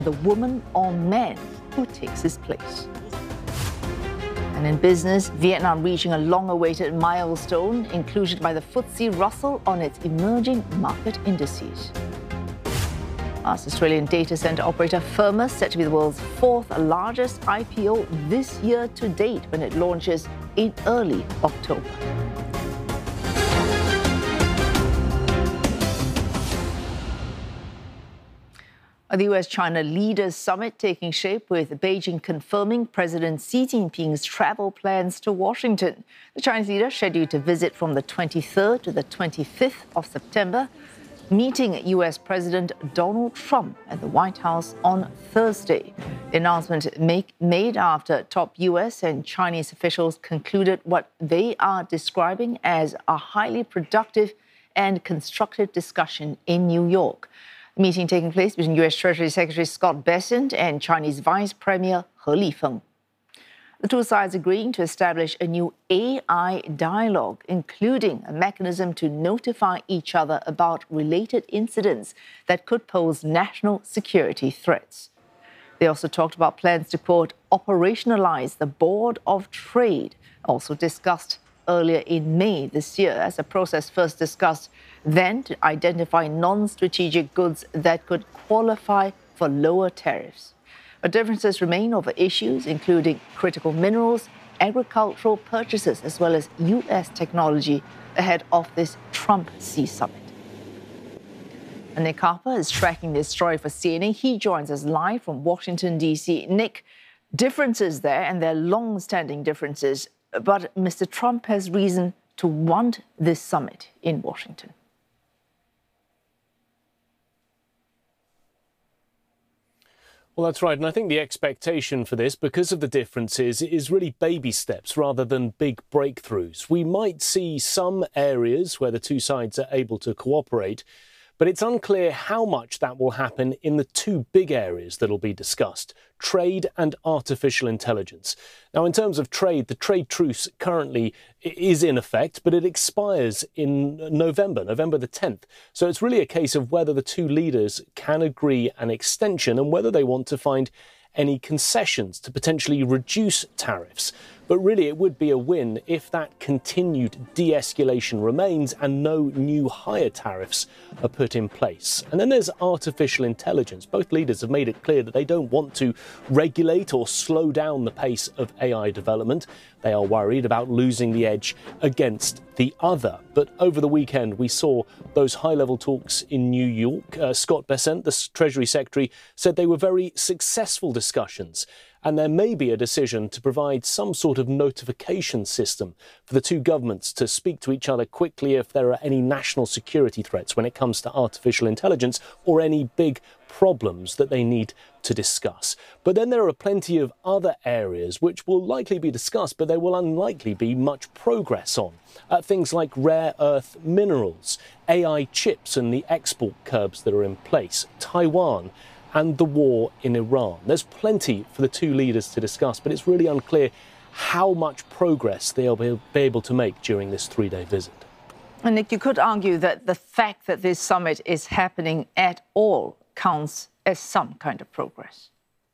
the woman or man who takes his place. And in business, Vietnam reaching a long-awaited milestone, inclusion by the FTSE Russell on its emerging market indices. As Australian data center operator Firma set to be the world's fourth largest IPO this year to date when it launches in early October. The US-China Leaders Summit taking shape with Beijing confirming President Xi Jinping's travel plans to Washington. The Chinese leader scheduled to visit from the 23rd to the 25th of September, meeting US President Donald Trump at the White House on Thursday. The announcement made after top US and Chinese officials concluded what they are describing as a highly productive and constructive discussion in New York. The meeting taking place between US Treasury Secretary Scott Bessent and Chinese Vice Premier He Lifeng. The two sides agreeing to establish a new AI dialogue, including a mechanism to notify each other about related incidents that could pose national security threats. They also talked about plans to, quote, operationalize the Board of Trade, also discussed earlier in May this year as a process first discussed then to identify non-strategic goods that could qualify for lower tariffs. But differences remain over issues including critical minerals, agricultural purchases, as well as U.S. technology ahead of this Trump-Xi summit. And Nick Harper is tracking this story for CNN. He joins us live from Washington, D.C. Nick, differences there, and they're long-standing differences, but Mr. Trump has reason to want this summit in Washington. Well, that's right. And I think the expectation for this, because of the differences, is really baby steps rather than big breakthroughs. We might see some areas where the two sides are able to cooperate, but it's unclear how much that will happen in the two big areas that will be discussed, trade and artificial intelligence. Now, in terms of trade, the trade truce currently is in effect, but it expires in November the 10th. So it's really a case of whether the two leaders can agree an extension and whether they want to find any concessions to potentially reduce tariffs. But really, it would be a win if that continued de-escalation remains and no new higher tariffs are put in place. And then there's artificial intelligence. Both leaders have made it clear that they don't want to regulate or slow down the pace of AI development. They are worried about losing the edge against the other. But over the weekend, we saw those high-level talks in New York. Scott Bessent, the Treasury Secretary, said they were very successful discussions. And there may be a decision to provide some sort of notification system for the two governments to speak to each other quickly if there are any national security threats when it comes to artificial intelligence or any big problems that they need to discuss. But then there are plenty of other areas which will likely be discussed, but there will unlikely be much progress on. Things like rare earth minerals, AI chips and the export curbs that are in place, Taiwan, and the war in Iran. There's plenty for the two leaders to discuss, but it's really unclear how much progress they'll be able to make during this three-day visit. And Nick, you could argue that the fact that this summit is happening at all counts as some kind of progress.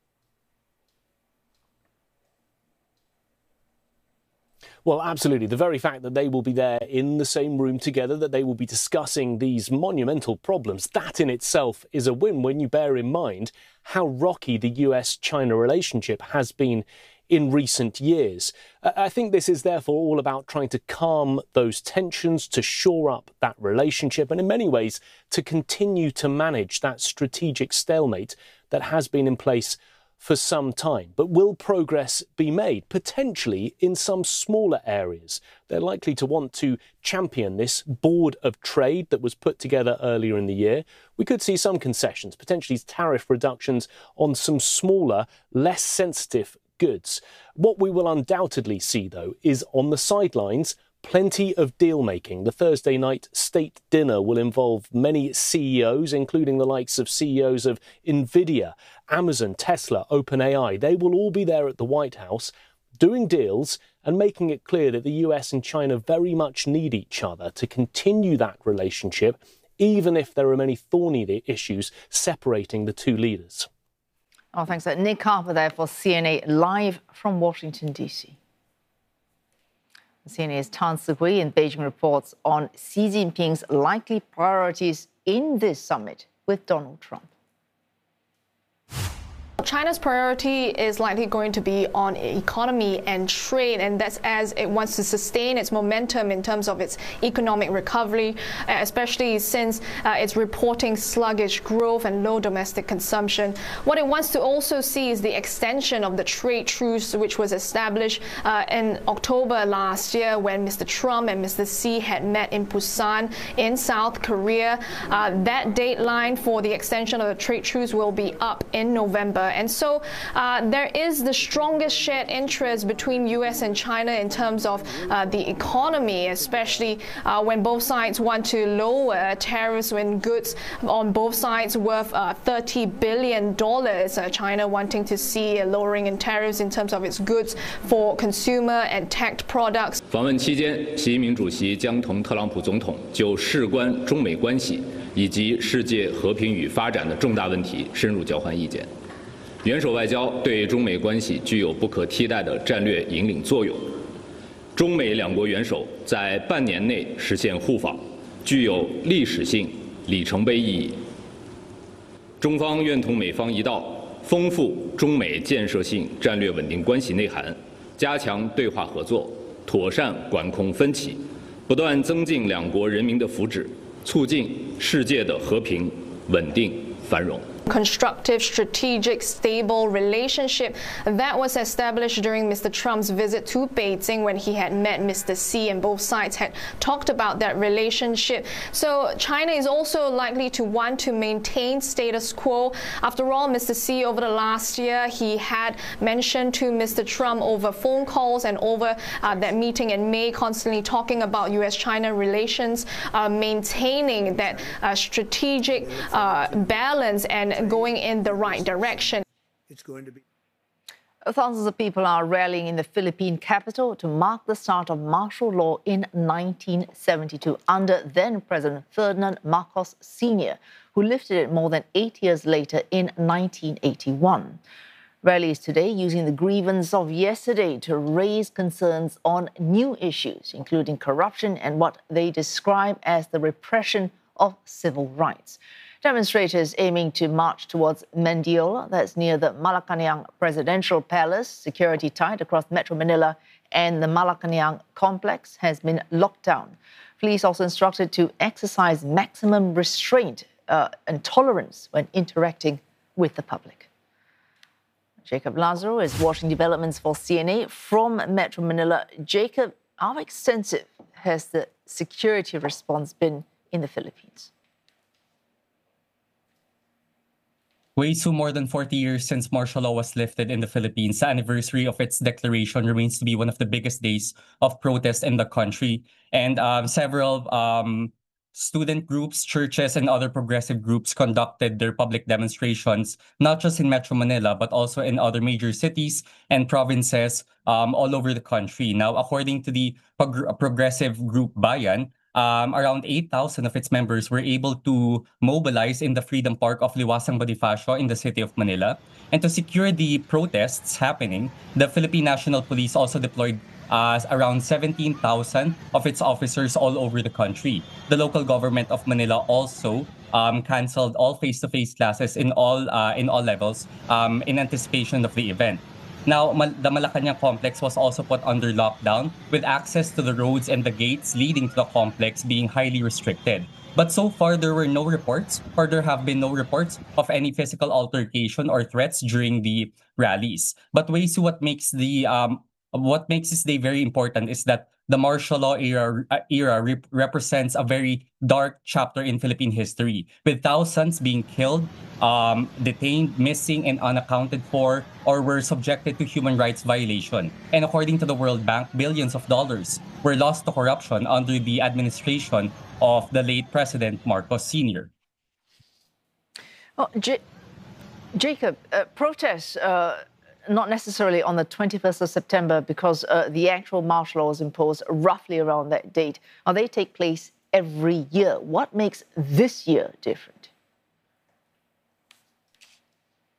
Well, absolutely. The very fact that they will be there in the same room together, that they will be discussing these monumental problems, that in itself is a win when you bear in mind how rocky the US-China relationship has been in recent years. I think this is therefore all about trying to calm those tensions, to shore up that relationship, and in many ways to continue to manage that strategic stalemate that has been in place for some time. But will progress be made? Potentially in some smaller areas. They're likely to want to champion this Board of Trade that was put together earlier in the year. We could see some concessions, potentially tariff reductions on some smaller, less sensitive goods. What we will undoubtedly see, though, is on the sidelines, plenty of deal-making. The Thursday night state dinner will involve many CEOs, including the likes of CEOs of Nvidia, Amazon, Tesla, OpenAI. They will all be there at the White House doing deals and making it clear that the US and China very much need each other to continue that relationship, even if there are many thorny issues separating the two leaders. Oh, thanks. Nick Harper there for CNA live from Washington, D.C. CNA's Tan Sihui in Beijing reports on Xi Jinping's likely priorities in this summit with Donald Trump. China's priority is likely going to be on economy and trade, and that's as it wants to sustain its momentum in terms of its economic recovery, especially since it's reporting sluggish growth and low domestic consumption. What it wants to also see is the extension of the trade truce, which was established in October last year when Mr. Trump and Mr. Xi had met in Busan in South Korea. That deadline for the extension of the trade truce will be up in November. And so there is the strongest shared interest between U.S. and China in terms of the economy, especially when both sides want to lower tariffs when goods on both sides worth $30 billion. China wanting to see a lowering in tariffs in terms of its goods for consumer and tech products. 访问期间，习近平主席将同特朗普总统就事关中美关系以及世界和平与发展的重大问题深入交换意见。 元首外交对中美关系具有不可替代的战略引领作用。中美两国元首在半年内实现互访，具有历史性里程碑意义。中方愿同美方一道，丰富中美建设性战略稳定关系内涵，加强对话合作，妥善管控分歧，不断增进两国人民的福祉，促进世界的和平、稳定、繁荣。 Constructive, strategic, stable relationship that was established during Mr. Trump's visit to Beijing when he had met Mr. Xi, and both sides had talked about that relationship. So China is also likely to want to maintain status quo. After all, Mr. Xi over the last year, he had mentioned to Mr. Trump over phone calls and over that meeting in May, constantly talking about U.S.-China relations, maintaining that strategic balance and going in the right direction. It's going to be. Thousands of people are rallying in the Philippine capital to mark the start of martial law in 1972 under then-President Ferdinand Marcos Sr., who lifted it more than 8 years later in 1981. Rallies today using the grievance of yesterday to raise concerns on new issues, including corruption and what they describe as the repression of civil rights. Demonstrators aiming to march towards Mendiola, that's near the Malacañang Presidential Palace. Security tight across Metro Manila and the Malacañang complex has been locked down. Police also instructed to exercise maximum restraint and tolerance when interacting with the public. Jacob Lazaro is watching developments for CNA from Metro Manila. Jacob, how extensive has the security response been in the Philippines? Way too more than 40 years since martial law was lifted in the Philippines, the anniversary of its declaration remains to be one of the biggest days of protest in the country. And several student groups, churches, and other progressive groups conducted their public demonstrations, not just in Metro Manila, but also in other major cities and provinces all over the country. Now, according to the progressive group Bayan, around 8,000 of its members were able to mobilize in the Freedom Park of Liwasang Bonifacio in the city of Manila. And to secure the protests happening, the Philippine National Police also deployed around 17,000 of its officers all over the country. The local government of Manila also canceled all face-to-face classes in all levels in anticipation of the event. Now, the Malacañang complex was also put under lockdown, with access to the roads and the gates leading to the complex being highly restricted. But so far, there were no reports, or there have been no reports of any physical altercation or threats during the rallies. But what makes this day very important is that the martial law era represents a very dark chapter in Philippine history, with thousands being killed, detained, missing, and unaccounted for, or were subjected to human rights violation. And according to the World Bank, billions of dollars were lost to corruption under the administration of the late President Marcos Sr. Well, Jacob, protests not necessarily on the 21st of September because the actual martial law was imposed roughly around that date. They take place every year. What makes this year different?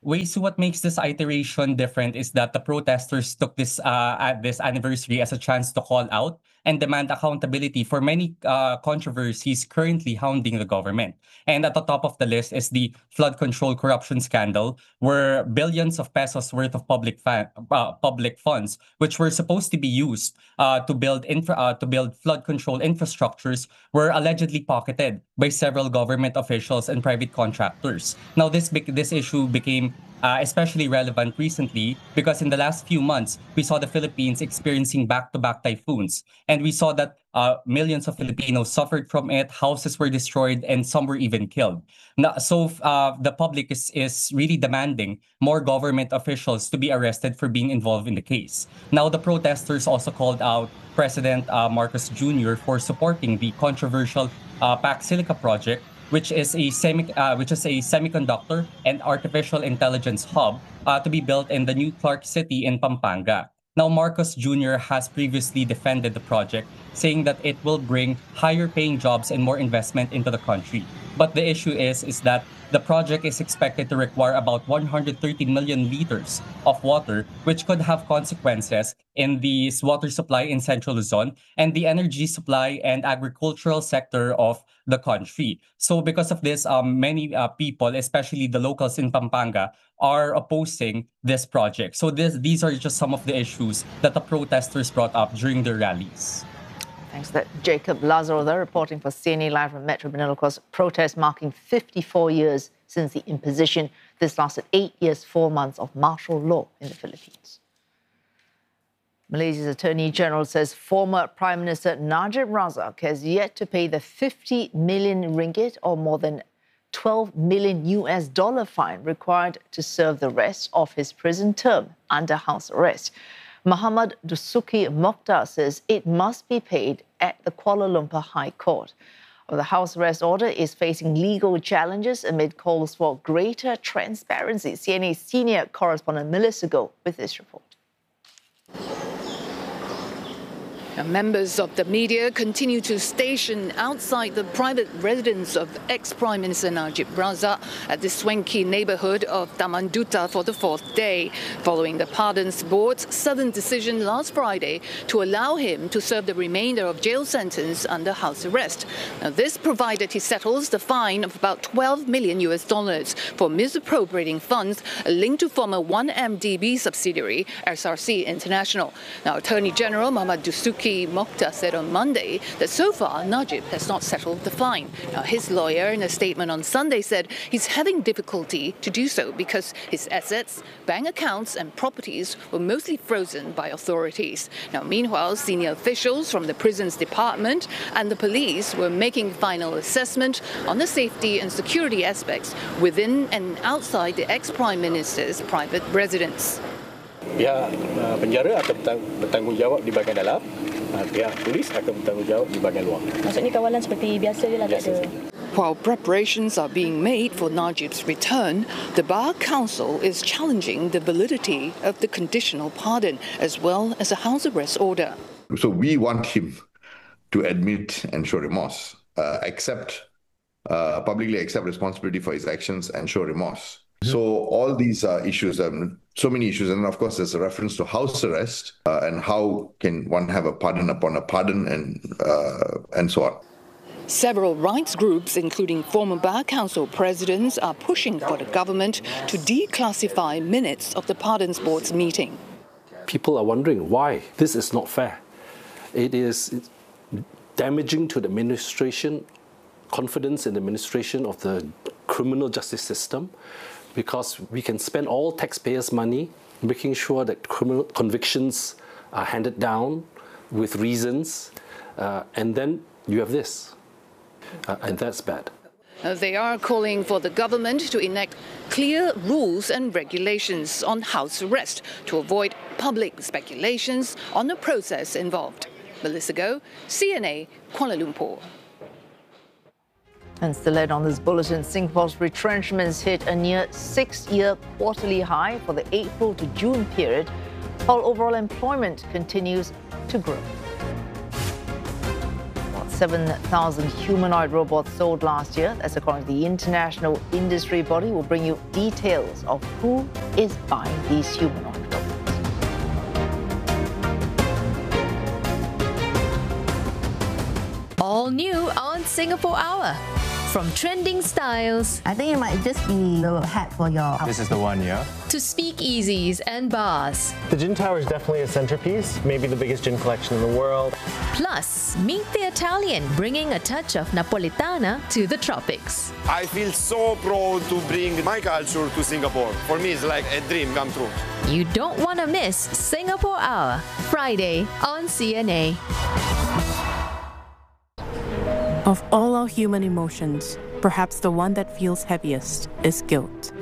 So what makes this iteration different is that the protesters took this anniversary as a chance to call out and demand accountability for many controversies currently hounding the government. And at the top of the list is the flood control corruption scandal, where billions of pesos worth of public funds, which were supposed to be used to build flood control infrastructures, were allegedly pocketed by several government officials and private contractors. Now, this issue became especially relevant recently because in the last few months, we saw the Philippines experiencing back-to-back typhoons. And we saw that millions of Filipinos suffered from it, houses were destroyed, and some were even killed. So the public is really demanding more government officials to be arrested for being involved in the case. Now, the protesters also called out President Marcos Jr. for supporting the controversial PAC Silica project, which is a semiconductor and artificial intelligence hub to be built in the new Clark City in Pampanga. Now, Marcos Jr. has previously defended the project, saying that it will bring higher paying jobs and more investment into the country. But the issue is that the project is expected to require about 130 million liters of water, which could have consequences in the water supply in Central Luzon and the energy supply and agricultural sector of the country. So because of this, many people, especially the locals in Pampanga, are opposing this project. So these are just some of the issues that the protesters brought up during their rallies. Thanks for that. Jacob Lazaro there, reporting for CNA Live from Metro Manila. Of course, protests marking 54 years since the imposition. This lasted 8 years, 4 months of martial law in the Philippines. Malaysia's Attorney General says former Prime Minister Najib Razak has yet to pay the 50 million ringgit or more than $12 million fine required to serve the rest of his prison term under house arrest. Muhammad Dusuki Mokhtar says it must be paid at the Kuala Lumpur High Court. The house arrest order is facing legal challenges amid calls for greater transparency. CNA senior correspondent Melissa Goh with this report. Members of the media continue to station outside the private residence of ex-Prime Minister Najib Razak at the swanky neighborhood of Taman Duta for the fourth day, following the Pardons Board's sudden decision last Friday to allow him to serve the remainder of jail sentence under house arrest. Now, this provided he settles the fine of about $12 million for misappropriating funds linked to former 1MDB subsidiary SRC International. Now, Attorney General Muhammad Dusuki Mokhtar said on Monday that so far Najib has not settled the fine. Now, his lawyer in a statement on Sunday said he's having difficulty to do so because his assets, bank accounts and properties were mostly frozen by authorities. Now, meanwhile, senior officials from the prisons department and the police were making final assessment on the safety and security aspects within and outside the ex-Prime Minister's private residence. Pihak penjara akan bertanggungjawab di bahagian dalam, pihak polis akan bertanggungjawab di bahagian luar. Maksudnya kawalan seperti biasa je lah, tak ada. While preparations are being made for Najib's return, the Bar Council is challenging the validity of the conditional pardon as well as a house arrest order. So we want him to admit and show remorse, publicly accept responsibility for his actions and show remorse. So all these issues, so many issues, and of course there's a reference to house arrest and how can one have a pardon upon a pardon and so on. Several rights groups, including former Bar Council presidents, are pushing for the government to declassify minutes of the Pardons Board's meeting. People are wondering why this is not fair. It is damaging to the administration, confidence in the administration of the criminal justice system, because we can spend all taxpayers' money making sure that criminal convictions are handed down with reasons, and then you have this, and that's bad. They are calling for the government to enact clear rules and regulations on house arrest to avoid public speculations on the process involved. Melissa Goh, CNA, Kuala Lumpur. And still ahead on this bulletin, Singapore's retrenchments hit a near 6-year quarterly high for the April to June period, while overall employment continues to grow. Well, 7,000 humanoid robots sold last year. That's according to the international industry body. We'll bring you details of who is buying these humanoid robots. All new on Singapore Hour. From trending styles, I think it might just be the hat for your... This is the one, yeah? To speakeasies and bars. The gin tower is definitely a centerpiece, maybe the biggest gin collection in the world. Plus, meet the Italian bringing a touch of Napolitana to the tropics. I feel so proud to bring my culture to Singapore. For me, it's like a dream come true. You don't want to miss Singapore Hour, Friday on CNA. Of all our human emotions, perhaps the one that feels heaviest is guilt.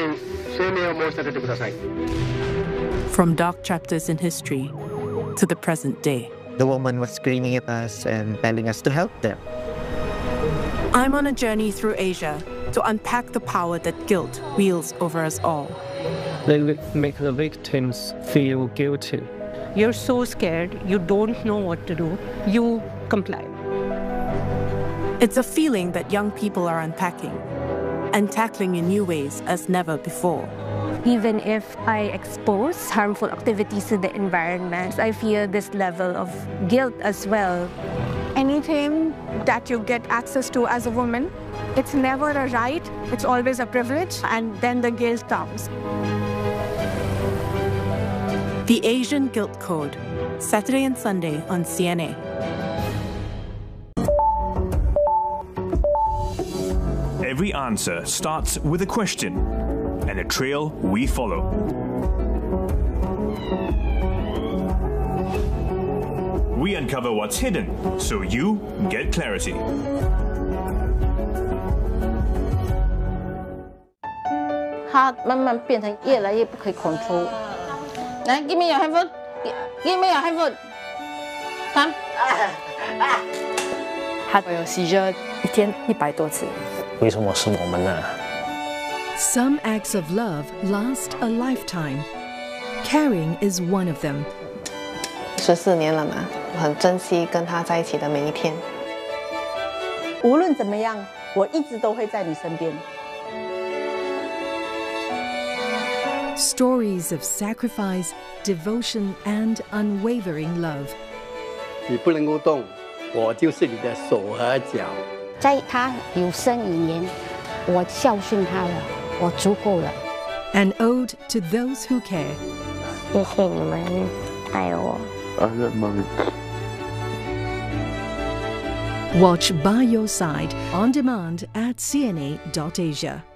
From dark chapters in history to the present day. The woman was screaming at us and telling us to help them. I'm on a journey through Asia to unpack the power that guilt wields over us all. They make the victims feel guilty. You're so scared, you don't know what to do, you comply. It's a feeling that young people are unpacking and tackling in new ways as never before. Even if I expose harmful activities to the environment, I feel this level of guilt as well. Anything that you get access to as a woman, it's never a right, it's always a privilege, and then the guilt comes. The Asian Guilt Code, Saturday and Sunday on CNA. Every answer starts with a question, and a trail we follow. We uncover what's hidden, so you get clarity. Give me your handphone. Give me your handphone. Come. 他有 seizure 1天100多次。 为什么是我们呢？ Some acts of love last a lifetime. Caring is one of them. 14年了嘛，我很珍惜跟他在一起的每一天。 无论怎么样，我一直都会在你身边。 Stories of sacrifice, devotion, and unwavering love. 你不能够动，我就是你的手和脚。 在他有生以年，我孝顺他了，我足够了。 An ode to those who care. 谢谢你们爱我。 Watch By Your Side on demand at cna.asia.